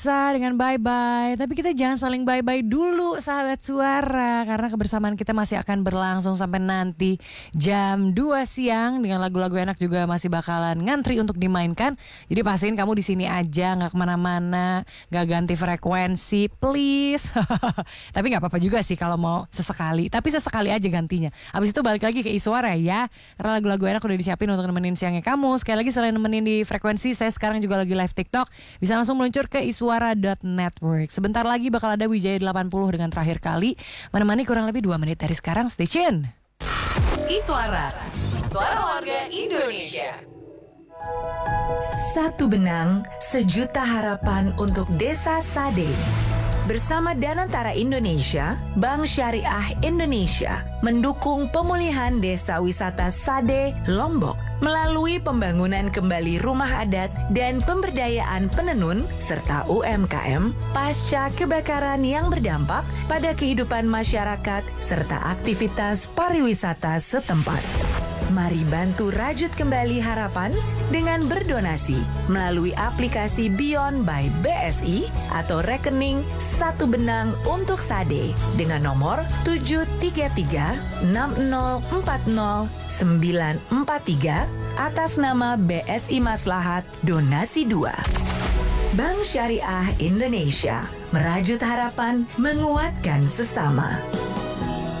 Dengan bye-bye. Tapi kita jangan saling bye-bye dulu sahabat suara, karena kebersamaan kita masih akan berlangsung sampai nanti jam 2 siang. Dengan lagu-lagu enak juga masih bakalan ngantri untuk dimainkan. Jadi pastiin kamu di sini aja, gak kemana-mana, gak ganti frekuensi, please. Tapi gak apa-apa juga sih kalau mau sesekali. Tapi sesekali aja gantinya. Abis itu balik lagi ke Iswara ya, karena lagu-lagu enak udah disiapin untuk nemenin siangnya kamu. Sekali lagi selain nemenin di frekuensi, saya sekarang juga lagi live TikTok. Bisa langsung meluncur ke Iswara.network. Sebentar lagi bakal ada Wijaya 80 dengan terakhir kali menemani kurang lebih 2 menit dari sekarang. Stay tune. Iswara, suara warga Indonesia. Satu benang, sejuta harapan untuk Desa Sade. Bersama Danantara Indonesia, Bank Syariah Indonesia mendukung pemulihan desa wisata Sade, Lombok melalui pembangunan kembali rumah adat dan pemberdayaan penenun serta UMKM pasca kebakaran yang berdampak pada kehidupan masyarakat serta aktivitas pariwisata setempat. Mari bantu rajut kembali harapan dengan berdonasi melalui aplikasi Beyond by BSI atau rekening Satu Benang untuk Sade dengan nomor 733-6040-943 atas nama BSI Maslahat Donasi 2. Bank Syariah Indonesia, merajut harapan, menguatkan sesama.